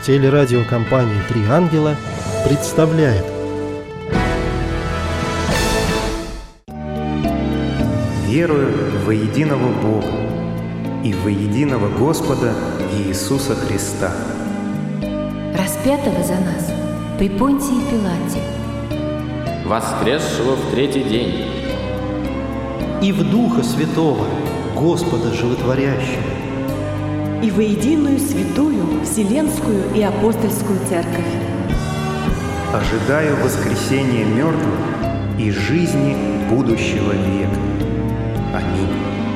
Телерадиокомпания «Три ангела» представляет. Верую во единого Бога и во единого Господа Иисуса Христа, распятого за нас при Понтии Пилате, воскресшего в третий день, и в Духа Святого, Господа Животворящего, и во единую святую Вселенскую и Апостольскую Церковь. ожидаю воскресения мертвых и жизни будущего века. Аминь.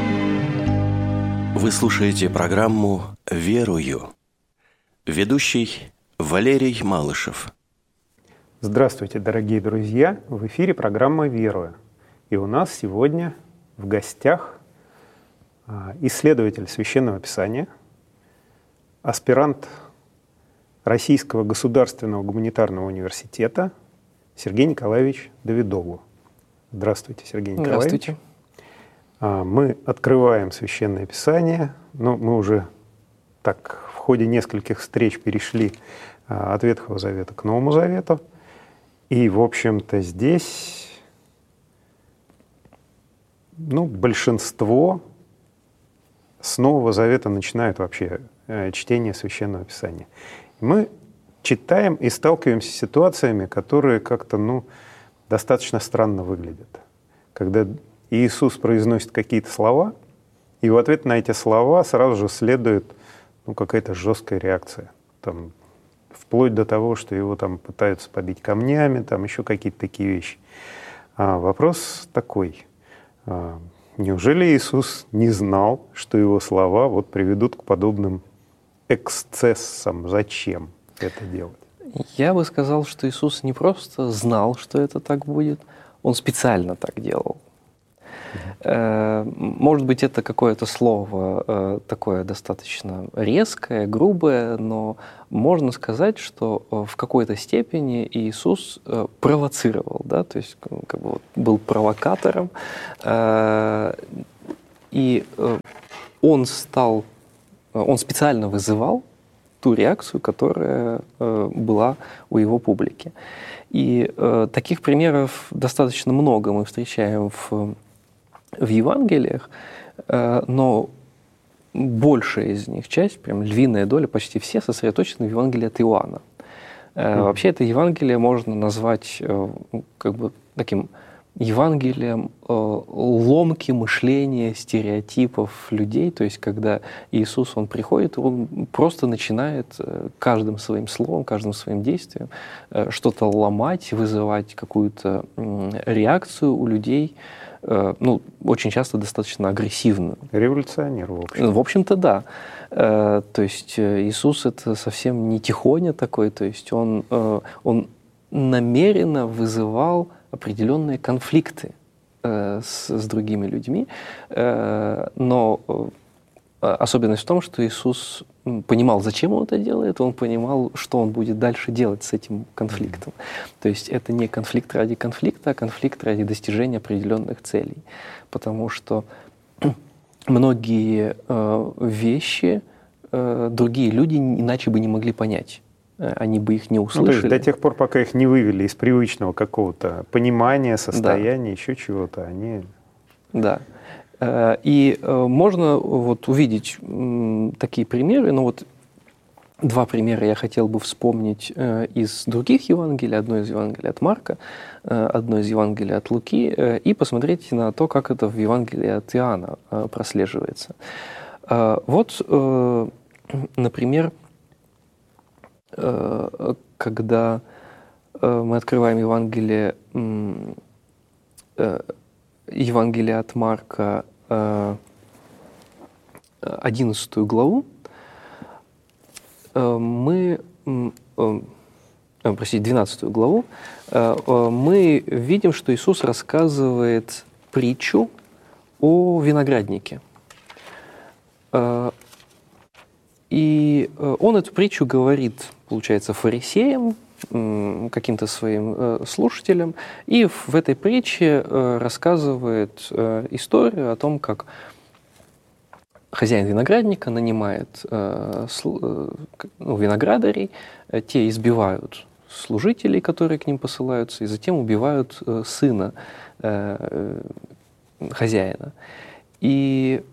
Вы слушаете программу «Верую». Ведущий Валерий Малышев. Здравствуйте, дорогие друзья! В эфире программа «Верую». И у нас сегодня в гостях исследователь Священного Писания, аспирант Российского государственного гуманитарного университета Сергей Николаевич Давидоглу. Здравствуйте, Сергей Николаевич. Здравствуйте. Мы открываем Священное Писание, но мы уже так в ходе нескольких встреч перешли от Ветхого Завета к Новому Завету. И, в общем-то, здесь большинство с Нового Завета начинают вообще чтение Священного Писания. Мы читаем и сталкиваемся с ситуациями, которые как-то достаточно странно выглядят. Когда Иисус произносит какие-то слова, и в ответ на эти слова сразу же следует какая-то жесткая реакция. Вплоть до того, что его пытаются побить камнями, еще какие-то такие вещи. Вопрос такой. Неужели Иисус не знал, что его слова приведут к подобным эксцессам? Зачем это делать? Я бы сказал, что Иисус не просто знал, что это так будет, Он специально так делал. Может быть, это какое-то слово такое достаточно резкое, грубое, но можно сказать, что в какой-то степени Иисус провоцировал, да, то есть был провокатором, и он специально вызывал ту реакцию, которая была у его публики. И таких примеров достаточно много мы встречаем в Евангелиях, но большая из них, часть, прям львиная доля, почти все сосредоточены в Евангелии от Иоанна. Вообще это Евангелие можно назвать таким Евангелием ломки мышления, стереотипов людей, то есть когда Иисус, Он приходит, Он просто начинает каждым своим словом, каждым своим действием что-то ломать, вызывать какую-то реакцию у людей, очень часто достаточно агрессивную. Революционер, в общем. В общем-то, да. То есть Иисус — это совсем не тихоня такой, то есть он намеренно вызывал определенные конфликты с другими людьми, но особенность в том, что Иисус понимал, зачем Он это делает, Он понимал, что Он будет дальше делать с этим конфликтом. То есть это не конфликт ради конфликта, а конфликт ради достижения определенных целей. Потому что многие вещи другие люди иначе бы не могли понять. Они бы их не услышали. То есть до тех пор, пока их не вывели из привычного какого-то понимания, состояния, еще чего-то, они... Да. И можно увидеть такие примеры, два примера я хотел бы вспомнить из других Евангелий. Одно из Евангелия от Марка, одно из Евангелия от Луки, и посмотреть на то, как это в Евангелии от Иоанна прослеживается. Например, когда мы открываем Евангелие от Марка, 11 главу, 12 главу, мы видим, что Иисус рассказывает притчу о винограднике. И Он эту притчу говорит, получается, фарисеям, каким-то своим слушателям, и в этой притче рассказывает историю о том, как хозяин виноградника нанимает виноградарей, те избивают служителей, которые к ним посылаются, и затем убивают сына хозяина. И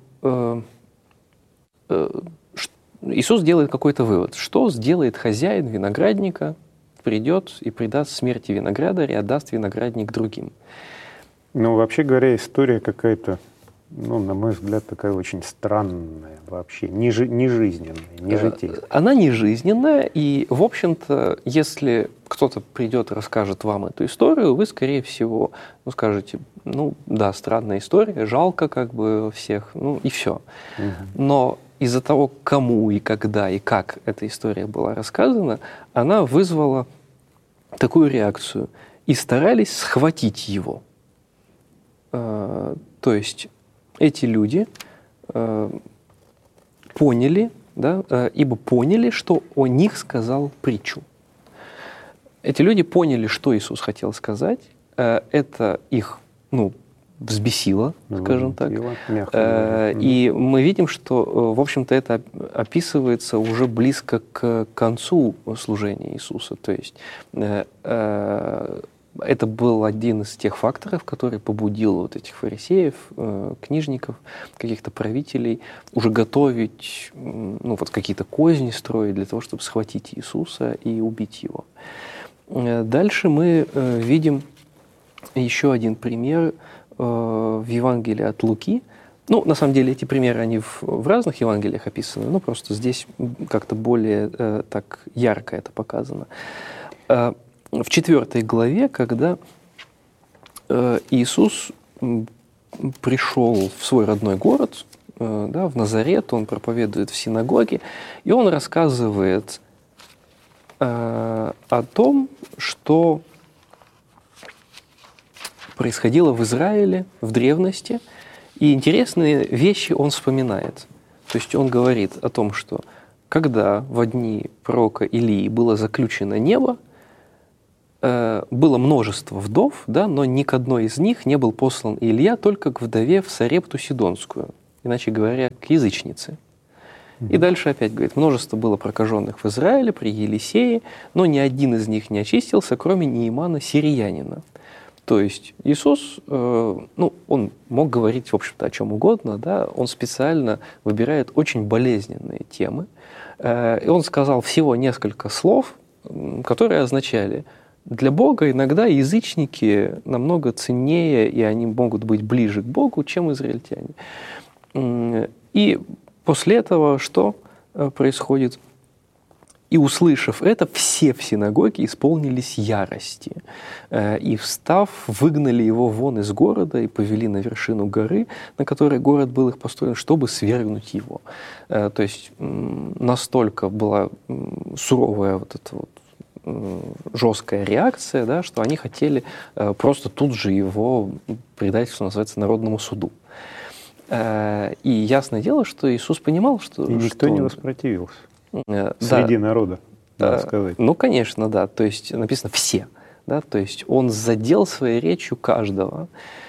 Иисус делает какой-то вывод. Что сделает хозяин виноградника, придет и предаст смерти виноградаря и отдаст виноградник другим? Ну, вообще говоря, история какая-то, на мой взгляд, такая очень странная вообще, не жизненная, не житейская. Она не жизненная, и, в общем-то, если кто-то придет и расскажет вам эту историю, вы, скорее всего, скажете, да, странная история, жалко как бы всех, и все. Но из-за того, кому и когда и как эта история была рассказана, она вызвала такую реакцию. И старались схватить его. То есть эти люди поняли, что о них сказал притчу. Эти люди поняли, что Иисус хотел сказать. Это их, взбесило, скажем так. И мы видим, что, в общем-то, это описывается уже близко к концу служения Иисуса. То есть это был один из тех факторов, который побудил вот этих фарисеев, книжников, каких-то правителей уже готовить, какие-то козни строить для того, чтобы схватить Иисуса и убить его. Дальше мы видим еще один пример в Евангелии от Луки. На самом деле эти примеры, они в разных Евангелиях описаны, просто здесь как-то более так ярко это показано. В 4 главе, когда Иисус пришел в свой родной город, в Назарет, он проповедует в синагоге, и он рассказывает о том, что происходило в Израиле в древности, и интересные вещи он вспоминает. То есть он говорит о том, что когда во дни пророка Илии было заключено небо, было множество вдов, но ни к одной из них не был послан Илья, только к вдове в Сарепту Сидонскую, иначе говоря, к язычнице. И дальше опять говорит, множество было прокаженных в Израиле при Елисее, но ни один из них не очистился, кроме Неимана сириянина. То есть Иисус, он мог говорить, в общем-то, о чем угодно, он специально выбирает очень болезненные темы. И он сказал всего несколько слов, которые означали, для Бога иногда язычники намного ценнее, и они могут быть ближе к Богу, чем израильтяне. И после этого что происходит? И, услышав это, все в синагоге исполнились ярости. И, встав, выгнали его вон из города и повели на вершину горы, на которой город был их построен, чтобы свергнуть его. То есть настолько была суровая вот эта жесткая реакция, что они хотели просто тут же его предать, что называется, народному суду. И ясное дело, что Иисус понимал, что... И никто не воспротивился. Среди народа, надо сказать. Конечно, да. То есть написано «все». Да? То есть он задел своей речью каждого.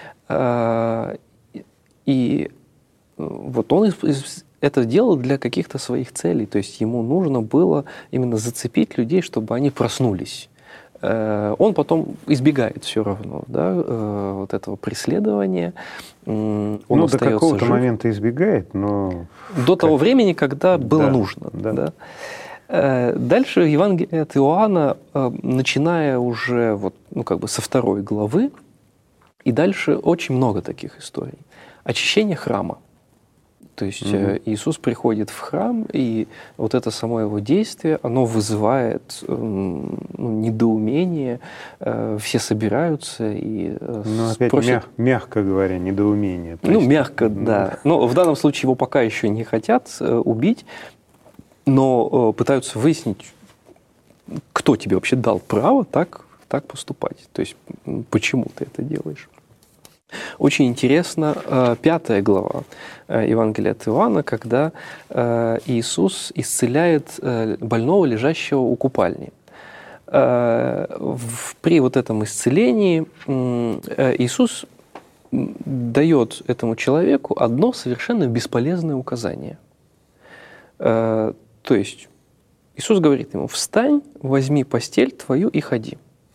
И вот он это делал для каких-то своих целей. То есть ему нужно было именно зацепить людей, чтобы они проснулись. Он потом избегает все равно вот этого преследования. Он до какого-то момента избегает, но... До того времени, когда было нужно. Да. Дальше Евангелие от Иоанна, начиная уже со 2 главы, и дальше очень много таких историй. Очищение храма. То есть Иисус приходит в храм, и вот это само его действие, оно вызывает недоумение, все собираются и опять просят... мягко говоря, недоумение. Мягко, да. Но в данном случае его пока еще не хотят убить, но пытаются выяснить, кто тебе вообще дал право так поступать. То есть почему ты это делаешь. Очень интересно 5 глава Евангелия от Иоанна, когда Иисус исцеляет больного, лежащего у купальни. При вот этом исцелении Иисус дает этому человеку одно совершенно бесполезное указание. То есть Иисус говорит ему: «Встань, возьми постель твою и ходи».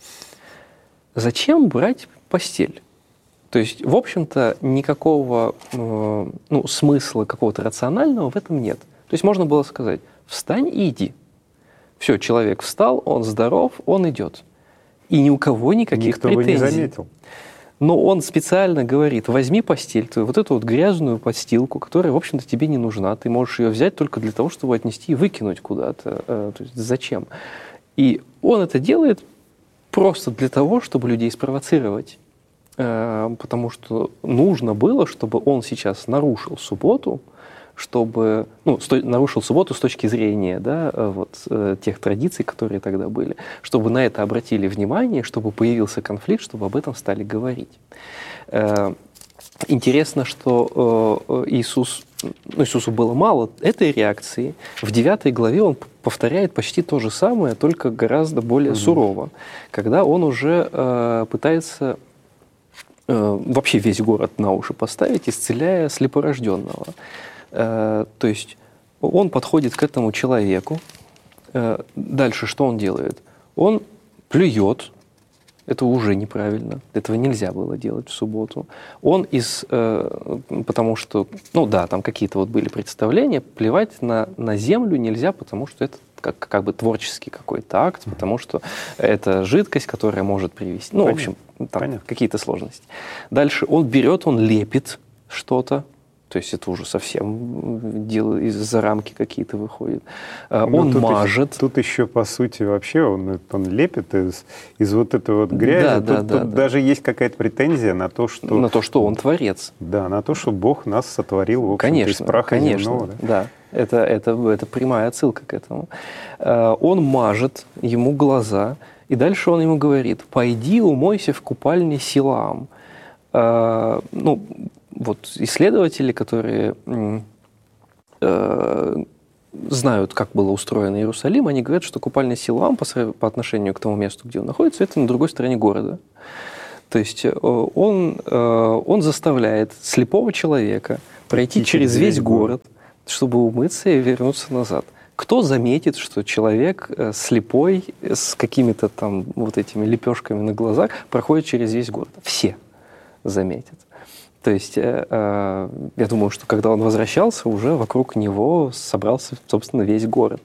Зачем брать постель? То есть, в общем-то, никакого смысла какого-то рационального в этом нет. То есть можно было сказать: «Встань и иди». Все, человек встал, он здоров, он идет. И ни у кого никаких претензий. Никто бы не заметил. Но он специально говорит: возьми постель твою, вот эту вот грязную подстилку, которая, в общем-то, тебе не нужна. Ты можешь ее взять только для того, чтобы отнести и выкинуть куда-то. То есть зачем? И он это делает просто для того, чтобы людей спровоцировать. Потому что нужно было, чтобы он сейчас нарушил субботу, чтобы, нарушил субботу с точки зрения, тех традиций, которые тогда были, чтобы на это обратили внимание, чтобы появился конфликт, чтобы об этом стали говорить. Интересно, что Иисусу было мало этой реакции. В 9 главе он повторяет почти то же самое, только гораздо более сурово, когда он уже пытается вообще весь город на уши поставить, исцеляя слепорожденного. То есть он подходит к этому человеку. Дальше что он делает? Он плюет. Это уже неправильно. Этого нельзя было делать в субботу. Он потому что, там какие-то вот были представления, плевать на землю нельзя, потому что это как бы творческий какой-то акт, потому что это жидкость, которая может привести... в общем, там какие-то сложности. Дальше он берет, он лепит что-то. То есть это уже совсем дело из-за рамки какие-то выходит. Он мажет. Тут еще, по сути, вообще он лепит из вот этой вот грязи. Тут даже есть какая-то претензия на то, что... На то, что он творец. Да, на то, что Бог нас сотворил, в общем-то, из праха земного. Да. Это прямая отсылка к этому. Он мажет ему глаза, и дальше он ему говорит: «Пойди умойся в купальне Силаам». Исследователи, которые знают, как было устроено Иерусалим, они говорят, что купальня Силаам по отношению к тому месту, где он находится, это на другой стороне города. То есть он заставляет слепого человека пройти через весь город, чтобы умыться и вернуться назад. Кто заметит, что человек слепой с какими-то там вот этими лепешками на глазах проходит через весь город? Все заметят. То есть я думаю, что когда он возвращался, уже вокруг него собрался, собственно, весь город.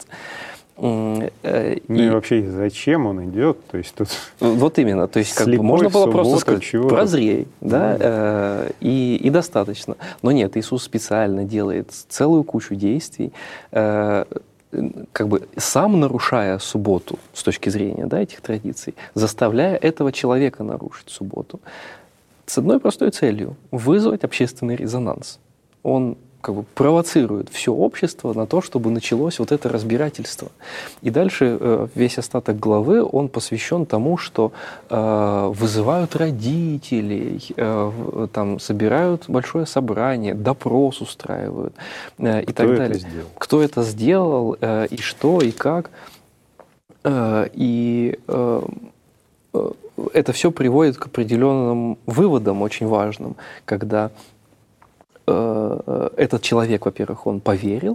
И вообще, зачем он идет? То есть тут вот именно. То есть можно было просто сказать: прозрей, и достаточно. Но нет, Иисус специально делает целую кучу действий, сам нарушая субботу с точки зрения этих традиций, заставляя этого человека нарушить субботу. С одной простой целью – вызвать общественный резонанс. Он провоцирует все общество на то, чтобы началось вот это разбирательство. И дальше весь остаток главы, он посвящен тому, что вызывают родителей, собирают большое собрание, допрос устраивают и так далее. Кто это сделал, и что, и как. Это все приводит к определенным выводам, очень важным, когда этот человек, во-первых, он поверил,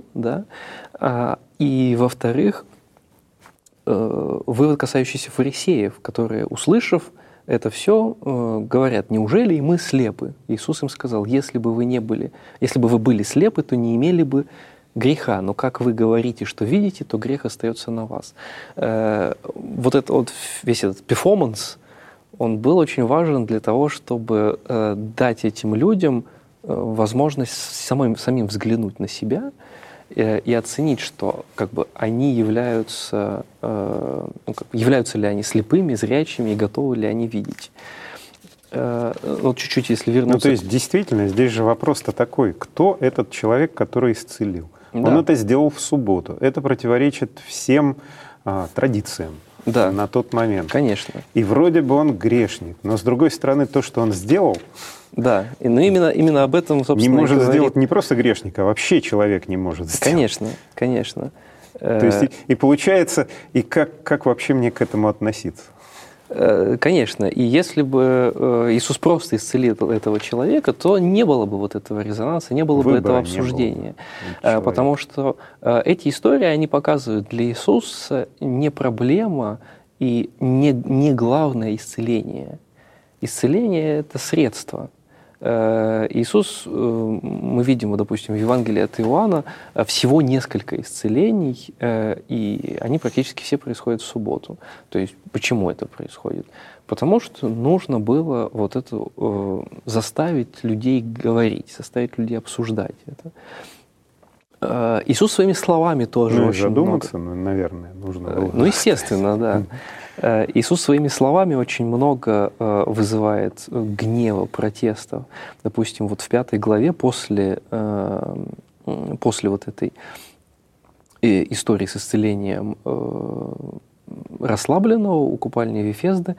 и, во-вторых, вывод, касающийся фарисеев, которые, услышав это все, говорят: неужели и мы слепы? Иисус им сказал: если бы вы были слепы, то не имели бы греха, но как вы говорите, что видите, то грех остается на вас. Весь этот перформанс, он был очень важен для того, чтобы дать этим людям возможность самим взглянуть на себя и оценить, что они являются ли они слепыми, зрячими и готовы ли они видеть. Чуть-чуть, если вернуться... то есть, действительно, здесь же вопрос-то такой: кто этот человек, который исцелил? Да. Он это сделал в субботу. Это противоречит всем традициям на тот момент. Конечно. И вроде бы он грешник. Но, с другой стороны, то, что он сделал... Да, именно об этом, собственно, не может сделать не просто грешник, а вообще человек не может сделать. Конечно. То есть, и получается, и как вообще мне к этому относиться? Конечно. И если бы Иисус просто исцелил этого человека, то не было бы вот этого резонанса, не было бы этого обсуждения. Потому что эти истории, они показывают, для Иисуса не проблема и не главное исцеление. Исцеление – это средство. Иисус, мы видим, допустим, в Евангелии от Иоанна всего несколько исцелений, и они практически все происходят в субботу. То есть почему это происходит? Потому что нужно было вот это заставить людей говорить, заставить людей обсуждать это. Иисус своими словами тоже очень задуматься, много... наверное, нужно было. Ну, естественно, да. Иисус своими словами очень много вызывает гнева, протестов. Допустим, вот в 5 главе после вот этой истории с исцелением расслабленного у купальни Вифезды,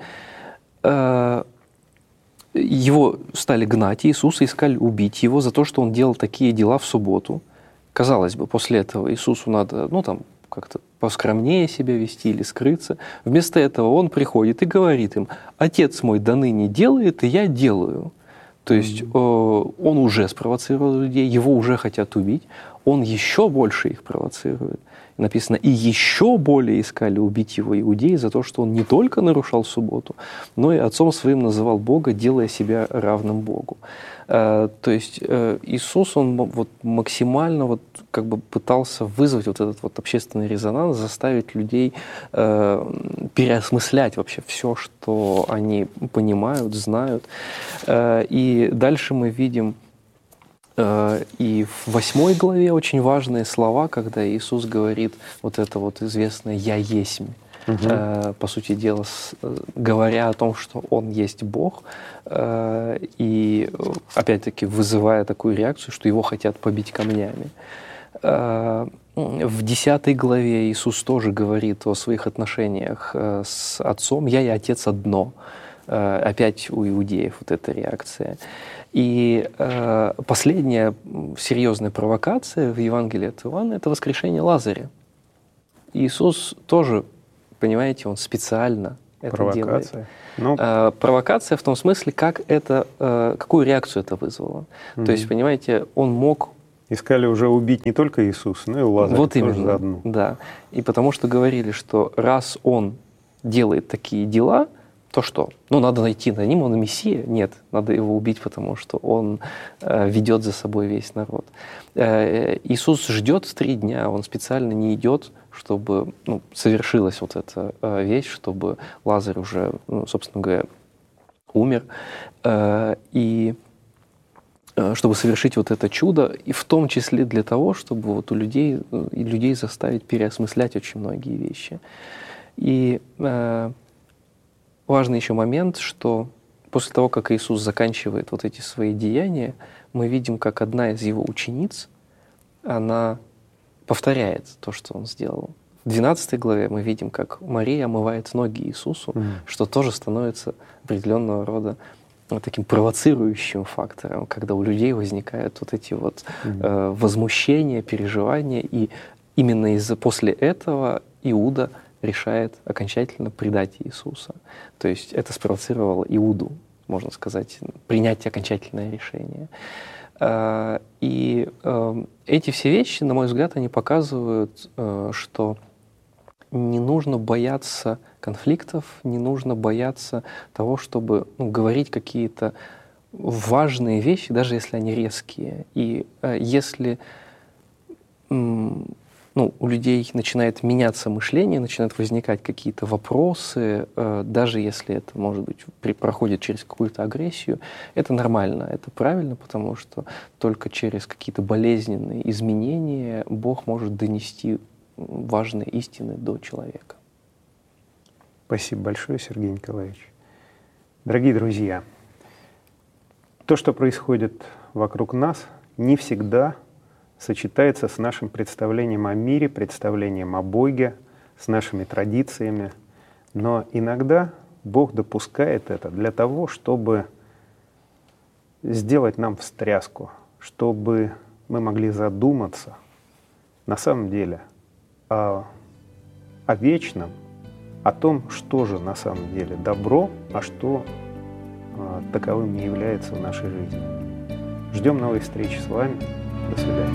его стали гнать, Иисуса искали убить его за то, что он делал такие дела в субботу. Казалось бы, после этого Иисусу надо, как-то поскромнее себя вести или скрыться. Вместо этого он приходит и говорит им: «Отец мой доныне делает, и я делаю». То есть он уже спровоцировал людей, его уже хотят убить, он еще больше их провоцирует. Написано: «И еще более искали убить его иудеи за то, что он не только нарушал субботу, но и отцом своим называл Бога, делая себя равным Богу». То есть Иисус, он вот максимально вот как бы пытался вызвать вот этот вот общественный резонанс, заставить людей переосмыслять вообще все, что они понимают, знают. И дальше мы видим и в 8 главе очень важные слова, когда Иисус говорит вот это вот известное «Я есмь». По сути дела, говоря о том, что Он есть Бог, и опять-таки вызывая такую реакцию, что Его хотят побить камнями. В 10 главе Иисус тоже говорит о своих отношениях с Отцом. «Я и Отец одно». Опять у иудеев вот эта реакция. И последняя серьезная провокация в Евангелии от Иоанна – это воскрешение Лазаря. Иисус тоже, понимаете, он специально это делает. Провокация в том смысле, какую реакцию это вызвало. То есть, понимаете, он мог... Искали уже убить не только Иисуса, но и Лазаря вот тоже именно, заодно. Да. И потому что говорили, что раз он делает такие дела, то что? Надо найти на ним, он Мессия? Нет, надо его убить, потому что он ведет за собой весь народ. Иисус ждет 3 дня, он специально не идет, чтобы совершилась вот эта вещь, чтобы Лазарь уже, собственно говоря, умер, и чтобы совершить вот это чудо, и в том числе для того, чтобы вот у людей заставить переосмыслять очень многие вещи. И важный еще момент, что после того, как Иисус заканчивает вот эти свои деяния, мы видим, как одна из его учениц, она повторяет то, что он сделал. В 12 главе мы видим, как Мария омывает ноги Иисусу, что тоже становится определенного рода таким провоцирующим фактором, когда у людей возникают вот эти вот возмущения, переживания, и именно после этого Иуда решает окончательно предать Иисуса. То есть это спровоцировало Иуду, можно сказать, принять окончательное решение. И эти все вещи, на мой взгляд, они показывают, что не нужно бояться конфликтов, не нужно бояться того, чтобы говорить какие-то важные вещи, даже если они резкие. И если у людей начинает меняться мышление, начинают возникать какие-то вопросы, даже если это, может быть, проходит через какую-то агрессию, это нормально, это правильно, потому что только через какие-то болезненные изменения Бог может донести важные истины до человека. Спасибо большое, Сергей Николаевич. Дорогие друзья, то, что происходит вокруг нас, не всегда сочетается с нашим представлением о мире, представлением о Боге, с нашими традициями. Но иногда Бог допускает это для того, чтобы сделать нам встряску, чтобы мы могли задуматься на самом деле о вечном о том, что же на самом деле добро, а что таковым не является в нашей жизни. Ждем новой встречи с вами. До свидания.